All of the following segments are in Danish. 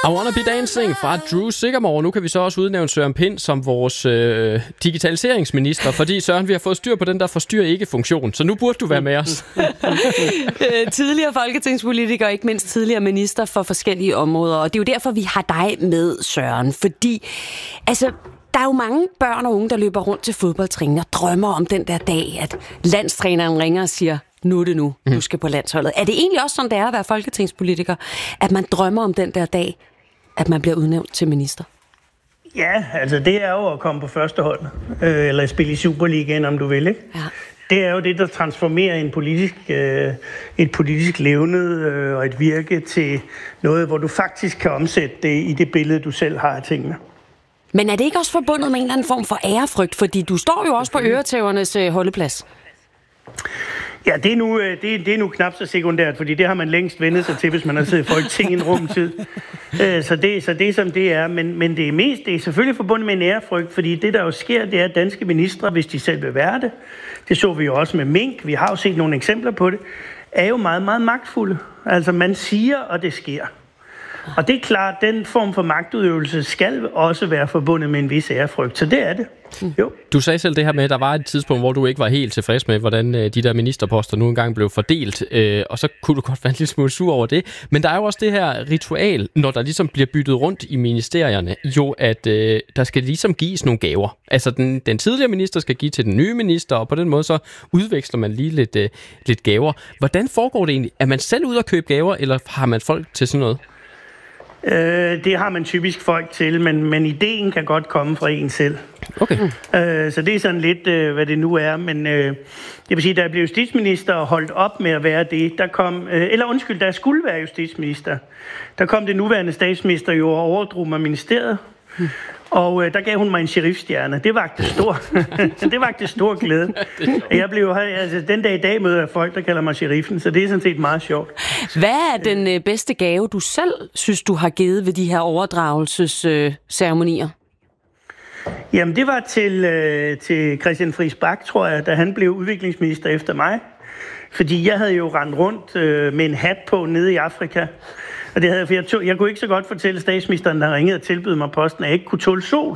I Wanna Be Dancing fra Drew Sigamore. Nu kan vi så også udnævne Søren Pind som vores digitaliseringsminister, fordi Søren, vi har fået styr på den der forstyr ikke-funktion, så nu burde du være med os. Tidligere folketingspolitiker og ikke mindst tidligere minister for forskellige områder, og det er jo derfor, vi har dig med, Søren, fordi altså, der er jo mange børn og unge, der løber rundt til fodboldtræning og drømmer om den der dag, at landstræneren ringer og siger, nu er det nu, du skal på landsholdet. Er det egentlig også sådan, det er at være folketingspolitiker, at man drømmer om den der dag, at man bliver udnævnt til minister? Ja, altså det er jo at komme på første hold, eller spille i Superligaen, om du vil, ikke? Ja. Det er jo det, der transformerer et politisk levned og et virke til noget, hvor du faktisk kan omsætte det i det billede, du selv har af tingene. Men er det ikke også forbundet med en eller anden form for ærefrygt? Fordi du står jo også på øretævernes holdeplads. Ja, det er nu knap så sekundært, fordi det har man længst vendt sig til, hvis man har siddet i Folketinget en rumtid. Så det er som det er, men det er selvfølgelig forbundet med en ærefrygt, fordi det der jo sker, det er, at danske ministre, hvis de selv vil være det, det så vi jo også med mink, vi har jo set nogle eksempler på det, er jo meget, meget magtfulde. Altså man siger, og det sker. Og det er klart, at den form for magtudøvelse skal også være forbundet med en vis ærefrygt, så det er det. Jo. Du sagde selv det her med, at der var et tidspunkt, hvor du ikke var helt tilfreds med, hvordan de der ministerposter nu engang blev fordelt, og så kunne du godt være en lille smule sur over det. Men der er jo også det her ritual, når der ligesom bliver byttet rundt i ministerierne, jo at der skal ligesom gives nogle gaver. Altså den tidligere minister skal give til den nye minister, og på den måde så udveksler man lige lidt gaver. Hvordan foregår det egentlig? Er man selv ude at købe gaver, eller har man folk til sådan noget? Det har man typisk folk til, men ideen kan godt komme fra en selv. Okay. Så det er sådan lidt, hvad det nu er. Men det vil sige, da jeg blev justitsminister og holdt op med at være det, da jeg skulle være justitsminister, der kom det nuværende statsminister jo og overdrog mig ministeriet. Og der gav hun mig en sheriffstjerne. Det vagte stor glæde. Jeg blev den dag i dag møder jeg folk, der kalder mig sheriffen, så det er sådan set meget sjovt. Hvad er den bedste gave, du selv synes, du har givet ved de her overdragelsesceremonier? Jamen, det var til Christian Friis Bach, tror jeg, da han blev udviklingsminister efter mig. Fordi jeg havde jo rendt rundt med en hat på nede i Afrika. Og det havde jeg kunne ikke så godt fortælle statsministeren, der ringede og tilbød mig posten, at jeg ikke kunne tåle sol.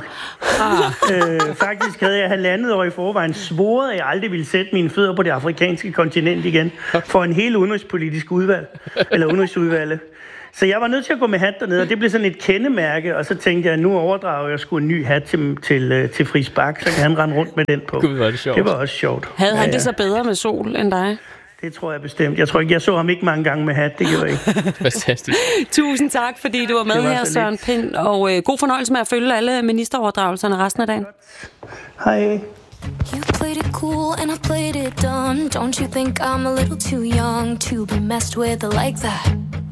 Faktisk havde jeg 1,5 år i forvejen svoret, at jeg aldrig ville sætte mine fødder på det afrikanske kontinent igen for en hel udenrigspolitisk udenrigsudvalg. Så jeg var nødt til at gå med hat dernede, og det blev sådan et kendemærke, og så tænkte jeg, nu overdrager jeg sgu en ny hat til Friis Bach, så kan han rende rundt med den på. Gud, var det sjovt. Det var også sjovt. Havde han det så bedre med sol end dig? Det tror jeg bestemt. Jeg tror ikke, jeg så ham ikke mange gange med hat. Det gjorde jeg ikke. Fantastisk. Tusind tak, fordi du var med her, Søren Pind. Og god fornøjelse med at følge alle ministeroverdragelserne resten af dagen. Hej. You played it cool and I played it dumb. Don't you think I'm a little too young to be messed with like that?